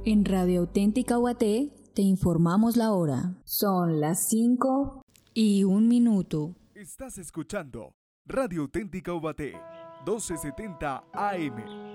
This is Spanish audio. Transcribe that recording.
En Radio Auténtica UAT te informamos la hora. Son las 5:01. Estás escuchando Radio Auténtica UAT 1270 AM.